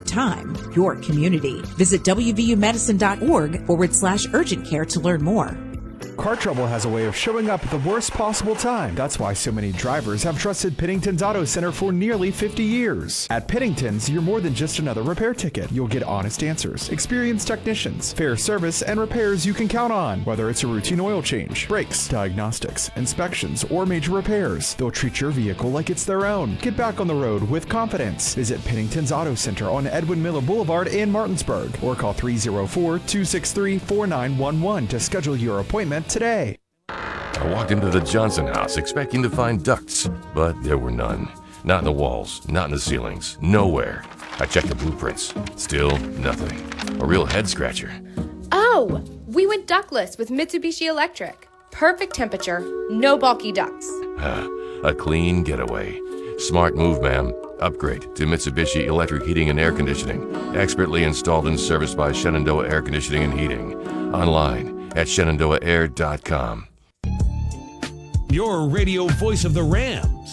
time, your community. Visit wvumedicine.org/urgent care to learn more. Car trouble has a way of showing up at the worst possible time. That's why so many drivers have trusted Pittington's Auto Center for nearly 50 years. At Pittington's, you're more than just another repair ticket. You'll get honest answers, experienced technicians, fair service, and repairs you can count on. Whether it's a routine oil change, brakes, diagnostics, inspections, or major repairs, they'll treat your vehicle like it's their own. Get back on the road with confidence. Visit Pittington's Auto Center on Edwin Miller Boulevard in Martinsburg, or call 304-263-4911 to schedule your appointment today. I walked into the Johnson house expecting to find ducts, but there were none. Not in the walls, not in the ceilings, nowhere. I checked the blueprints. Still nothing. A real head scratcher. Oh, we went ductless with Mitsubishi Electric. Perfect temperature, no bulky ducts. A clean getaway. Smart move, ma'am. Upgrade to Mitsubishi Electric Heating and Air Conditioning. Expertly installed and serviced by Shenandoah Air Conditioning and Heating. Online at ShenandoahAir.com. Your radio voice of the Rams,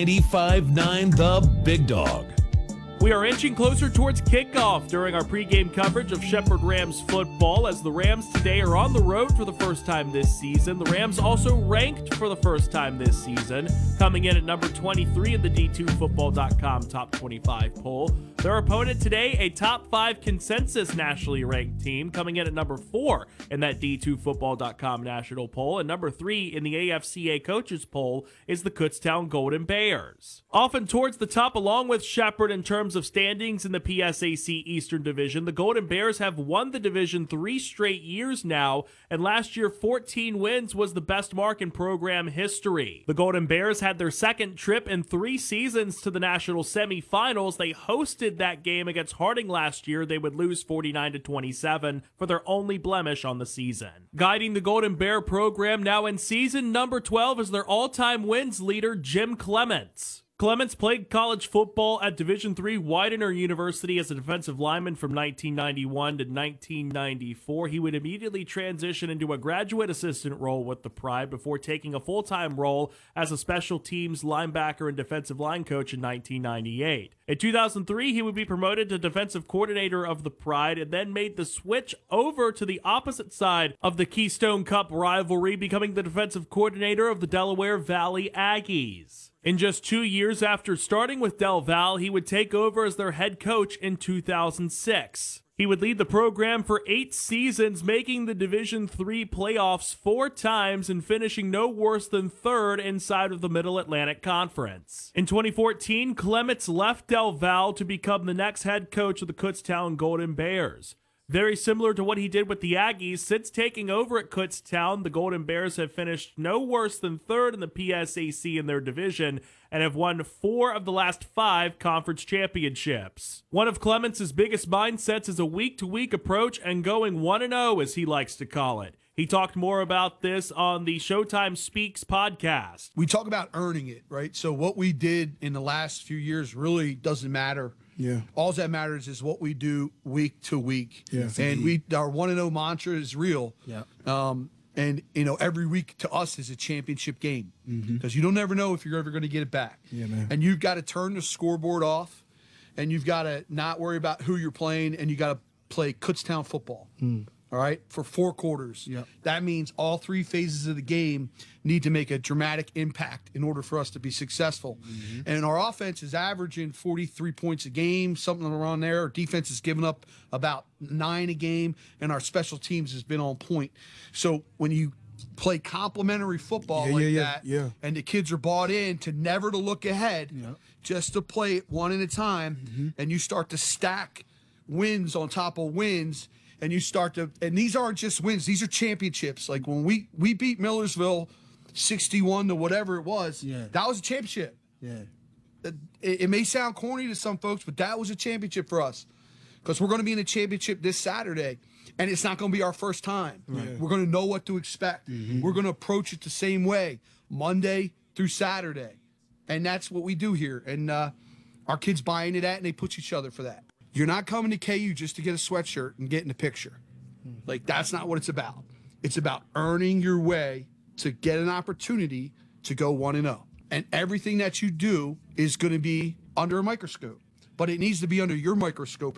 95.9 The Big Dog. We are inching closer towards kickoff during our pregame coverage of Shepherd Rams football, as the Rams today are on the road for the first time this season. The Rams also ranked for the first time this season, coming in at number 23 in the D2Football.com Top 25 poll. Their opponent today, a top 5 consensus nationally ranked team, coming in at number 4 in that D2Football.com national poll, and number 3 in the AFCA coaches poll is the Kutztown Golden Bears. Often towards the top along with Shepherd in terms of standings in the PSAC Eastern Division, the Golden Bears have won the division 3 straight years now, and last year 14 wins was the best mark in program history. The Golden Bears had their second trip in 3 seasons to the national semifinals. They hosted that game against Harding last year. They would lose 49-27 for their only blemish on the season. Guiding the Golden Bear program now in season number 12 is their all-time wins leader, Jim Clements. Clements played college football at Division III Widener University as a defensive lineman from 1991 to 1994. He would immediately transition into a graduate assistant role with the Pride before taking a full-time role as a special teams linebacker and defensive line coach in 1998. In 2003, he would be promoted to defensive coordinator of the Pride and then made the switch over to the opposite side of the Keystone Cup rivalry, becoming the defensive coordinator of the Delaware Valley Aggies. In just 2 years after starting with Del Val, he would take over as their head coach in 2006. He would lead the program for 8 seasons, making the Division III playoffs 4 times and finishing no worse than 3rd inside of the Middle Atlantic Conference. In 2014, Clements left Del Val to become the next head coach of the Kutztown Golden Bears. Very similar to what he did with the Aggies, since taking over at Kutztown, the Golden Bears have finished no worse than 3rd in the PSAC in their division and have won 4 of the last 5 conference championships. One of Clements' biggest mindsets is a week-to-week approach and going 1-0, as he likes to call it. He talked more about this on the Showtime Speaks podcast. We talk about earning it, right? So what we did in the last few years really doesn't matter. Yeah. All that matters is what we do week to week. Yeah. And our 1-0 mantra is real. Yeah. And, every week to us is a championship game because you don't ever know if you're ever going to get it back. Yeah, man. And you've got to turn the scoreboard off, and you've got to not worry about who you're playing, and you got to play Kutztown football. All right, for 4 quarters. Yep. That means all 3 phases of the game need to make a dramatic impact in order for us to be successful. And our offense is averaging 43 points a game, something around there. Our defense is giving up about 9 a game, and our special teams has been on point. So when you play complementary football that, and the kids are bought in to never to look ahead, just to play it one at a time, and you start to stack wins on top of wins, and you start to, and these aren't just wins, these are championships. Like when we beat Millersville 61 to whatever it was, that was a championship. Yeah. It may sound corny to some folks, but that was a championship for us because we're going to be in a championship this Saturday, and it's not going to be our first time. Right. We're going to know what to expect. We're going to approach it the same way, Monday through Saturday, and that's what we do here. And our kids buy into that, and they push each other for that. You're not coming to KU just to get a sweatshirt and get in the picture. Like, that's not what it's about. It's about earning your way to get an opportunity to go 1-0. And everything that you do is going to be under a microscope. But it needs to be under your microscope